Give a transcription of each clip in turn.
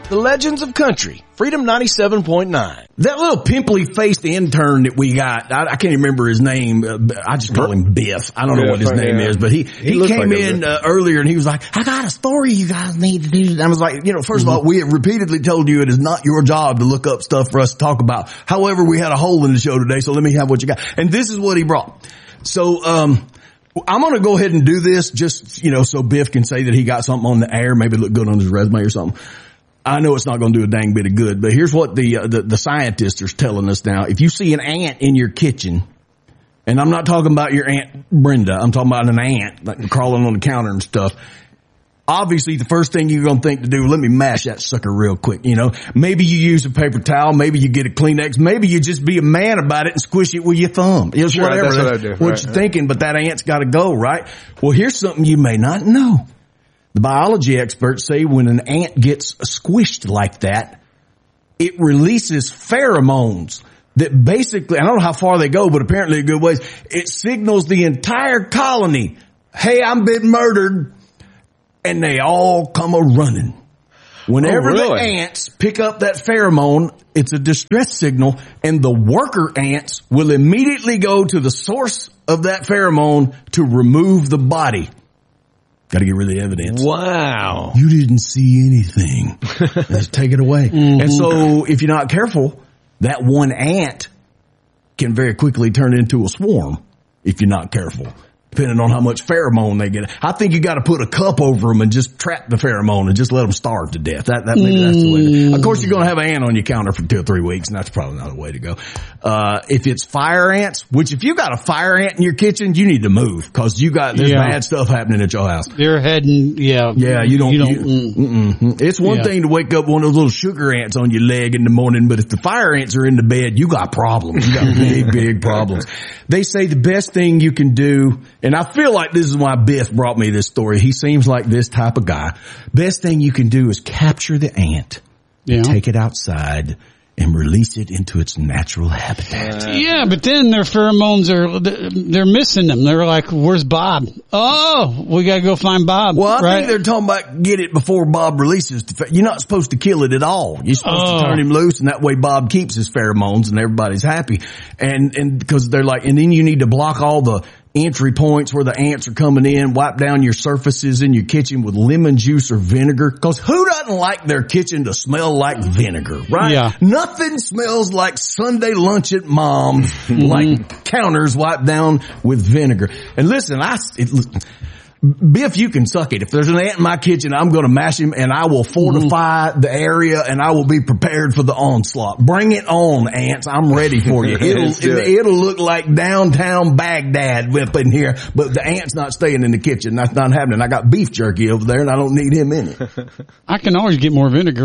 The Legends of Country, Freedom 97.9. That little pimply-faced intern that we got, I can't remember his name. I just call him Biff. I don't know what his name is, but he came in earlier and he was like, I got a story you guys need to do. And I was like, first of all, we have repeatedly told you it is not your job to look up stuff for us to talk about. However, we had a hole in the show today, so let me have what you got. And this is what he brought. So, I'm going to go ahead and do this just, so Biff can say that he got something on the air, maybe look good on his resume or something. I know it's not going to do a dang bit of good, but here's what the scientists are telling us now. If you see an ant in your kitchen, and I'm not talking about your Aunt Brenda, I'm talking about an ant like crawling on the counter and stuff. Obviously, the first thing you're going to think to do, let me mash that sucker real quick, Maybe you use a paper towel, maybe you get a Kleenex, maybe you just be a man about it and squish it with your thumb. It's sure, whatever. That's what I do. What you're thinking, but that ant's got to go, right? Well, here's something you may not know. The biology experts say when an ant gets squished like that, it releases pheromones that basically, I don't know how far they go, but apparently a good ways, it signals the entire colony, hey, I'm been murdered, and they all come a-running. Whenever the ants pick up that pheromone, it's a distress signal, and the worker ants will immediately go to the source of that pheromone to remove the body. Got to get rid of the evidence. Wow. You didn't see anything. Let's take it away. Mm-hmm. And so if you're not careful, that one ant can very quickly turn into a swarm if you're not careful, depending on how much pheromone they get. I think you got to put a cup over them and just trap the pheromone and just let them starve to death. Maybe that's the way to do. Of course, you're going to have an ant on your counter for 2 or 3 weeks, and that's probably not the way to go. If it's fire ants, which if you got a fire ant in your kitchen, you need to move because there's bad stuff happening at your house. They're heading, Yeah, it's one thing to wake up one of those little sugar ants on your leg in the morning, but if the fire ants are in the bed, you got problems. You got big problems. They say the best thing you can do, and I feel like this is why Biff brought me this story. He seems like this type of guy. Best thing you can do is capture the ant, take it outside, and release it into its natural habitat. Yeah, but then their pheromones they're missing them. They're like, where's Bob? Oh, we got to go find Bob. Well, I think they're talking about get it before Bob releases. You're not supposed to kill it at all. You're supposed to turn him loose, and that way Bob keeps his pheromones and everybody's happy. And because they're like, and then you need to block all the entry points where the ants are coming in, wipe down your surfaces in your kitchen with lemon juice or vinegar. Cause who doesn't like their kitchen to smell like vinegar, right? Yeah. Nothing smells like Sunday lunch at mom's, like counters wiped down with vinegar. And listen, Biff, you can suck it. If there's an ant in my kitchen, I'm going to mash him and I will fortify the area and I will be prepared for the onslaught. Bring it on, ants. I'm ready for you. It'll look like downtown Baghdad up in here, but the ant's not staying in the kitchen. That's not happening. I got beef jerky over there and I don't need him in it. I can always get more vinegar.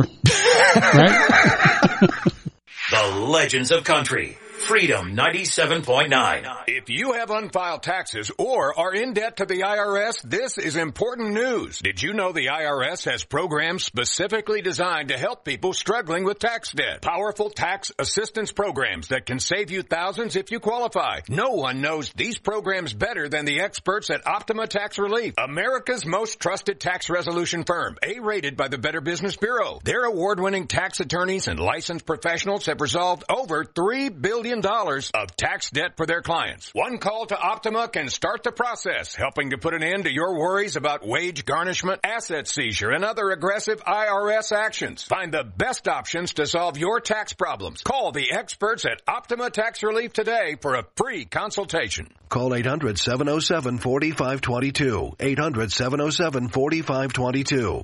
Right? The Legends of Country. Freedom 97.9. If you have unfiled taxes or are in debt to the IRS, this is important news. Did you know the IRS has programs specifically designed to help people struggling with tax debt? Powerful tax assistance programs that can save you thousands if you qualify. No one knows these programs better than the experts at Optima Tax Relief, America's most trusted tax resolution firm, A-rated by the Better Business Bureau. Their award-winning tax attorneys and licensed professionals have resolved over $3 billion of tax debt for their clients. One call to Optima can start the process, helping to put an end to your worries about wage garnishment, asset seizure, and other aggressive IRS actions. Find the best options to solve your tax problems. Call the experts at Optima Tax Relief today for a free consultation. Call 800-707-4522. 800-707-4522.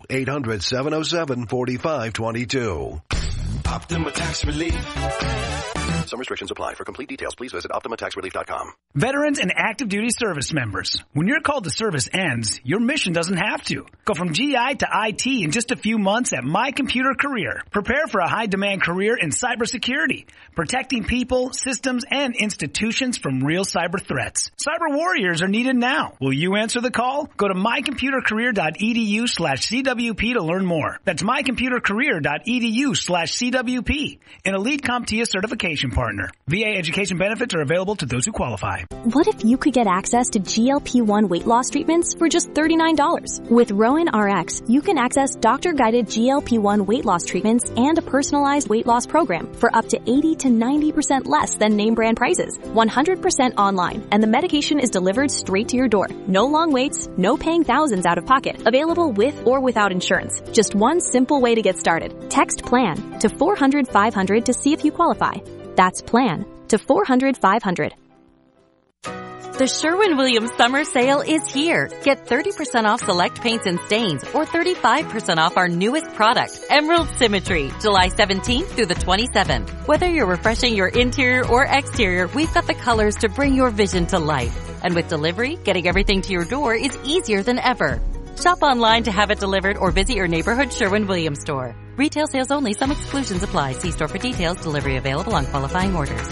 800-707-4522. Optima Tax Relief. Some restrictions apply. For complete details, please visit OptimaTaxRelief.com. Veterans and active duty service members. When your call to service ends, your mission doesn't have to. Go from GI to IT in just a few months at My Computer Career. Prepare for a high-demand career in cybersecurity, protecting people, systems, and institutions from real cyber threats. Cyber warriors are needed now. Will you answer the call? Go to mycomputercareer.edu/CWP to learn more. That's mycomputercareer.edu/CWP. AWP, an elite CompTIA certification partner. VA education benefits are available to those who qualify. What if you could get access to GLP-1 weight loss treatments for just $39? With Rowan RX, you can access doctor-guided GLP-1 weight loss treatments and a personalized weight loss program for up to 80 to 90% less than name brand prices. 100% online, and the medication is delivered straight to your door. No long waits, no paying thousands out of pocket. Available with or without insurance. Just one simple way to get started. Text PLAN to 400-500 to see if you qualify. That's PLAN to 400-500. The Sherwin-Williams Summer Sale is here. Get 30% off select paints and stains or 35% off our newest product, Emerald Symmetry, July 17th through the 27th. Whether you're refreshing your interior or exterior, we've got the colors to bring your vision to life. And with delivery, getting everything to your door is easier than ever. Shop online to have it delivered or visit your neighborhood Sherwin-Williams store. Retail sales only. Some exclusions apply. See store for details. Delivery available on qualifying orders.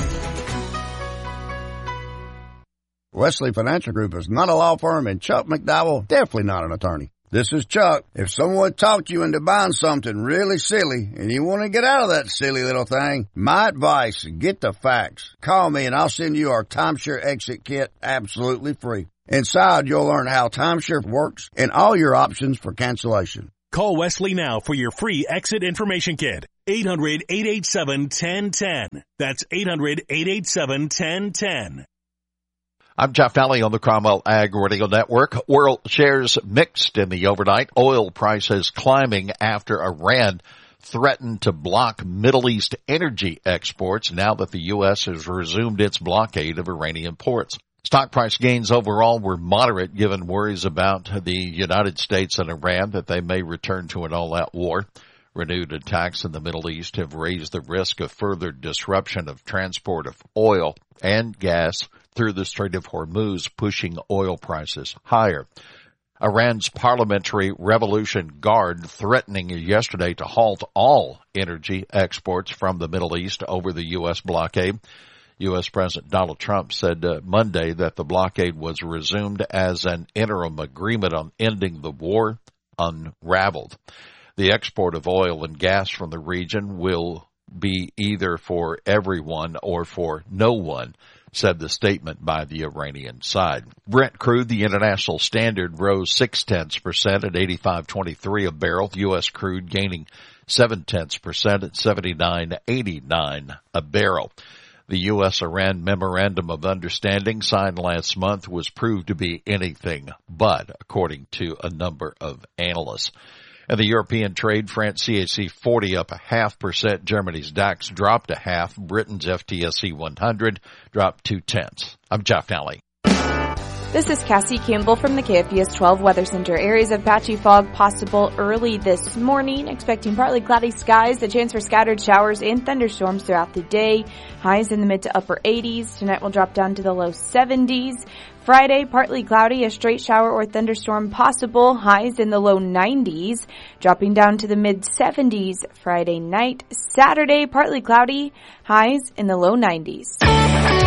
Wesley Financial Group is not a law firm, and Chuck McDowell definitely not an attorney. This is Chuck. If someone talked you into buying something really silly and you want to get out of that silly little thing, my advice, get the facts. Call me and I'll send you our timeshare exit kit absolutely free. Inside, you'll learn how timeshare works and all your options for cancellation. Call Wesley now for your free exit information kit. 800-887-1010. That's 800-887-1010. I'm Jeff Daly on the Cromwell Ag Radio Network. World shares mixed in the overnight. Oil prices climbing after Iran threatened to block Middle East energy exports now that the U.S. has resumed its blockade of Iranian ports. Stock price gains overall were moderate given worries about the United States and Iran that they may return to an all-out war. Renewed attacks in the Middle East have raised the risk of further disruption of transport of oil and gas through the Strait of Hormuz, pushing oil prices higher. Iran's Parliamentary Revolution Guard threatening yesterday to halt all energy exports from the Middle East over the U.S. blockade. U.S. President Donald Trump said Monday that the blockade was resumed as an interim agreement on ending the war unraveled. The export of oil and gas from the region will be either for everyone or for no one, said the statement by the Iranian side. Brent crude, the international standard, rose 0.6% at $85.23 a barrel. U.S. crude gaining 0.7% at $79.89 a barrel. The U.S.-Iran Memorandum of Understanding signed last month was proved to be anything but, according to a number of analysts. And the European trade, France CAC 40 up 0.5%. Germany's DAX dropped 0.5%. Britain's FTSE 100 dropped 0.2%. I'm Jeff Daly. This is Cassie Campbell from the KFBS 12 Weather Center. Areas of patchy fog possible early this morning. Expecting partly cloudy skies, a chance for scattered showers and thunderstorms throughout the day. Highs in the mid to upper 80s. Tonight will drop down to the low 70s. Friday, partly cloudy, a straight shower or thunderstorm possible. Highs in the low 90s, dropping down to the mid 70s Friday night. Saturday, partly cloudy, highs in the low 90s.